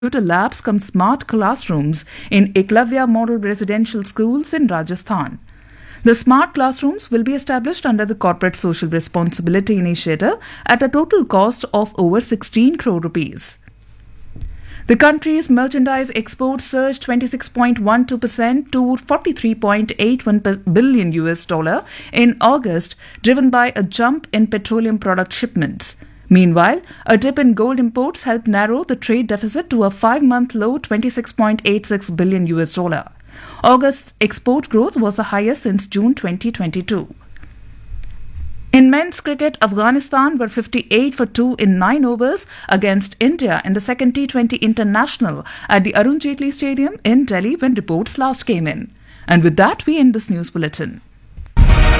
computer labs come smart classrooms in Eklavya Model Residential Schools in Rajasthan. The smart classrooms will be established under the Corporate Social Responsibility Initiative at a total cost of over 16 crore rupees. The country's merchandise exports surged 26.12% to 43.81 billion US dollar in August, driven by a jump in petroleum product shipments. Meanwhile, a dip in gold imports helped narrow the trade deficit to a 5-month low 26.86 billion US dollar. August's export growth was the highest since June 2022. In men's cricket, Afghanistan were 58 for 2 in 9 overs against India in the second T20 International at the Arun Jaitley Stadium in Delhi when reports last came in. And with that, we end this news bulletin.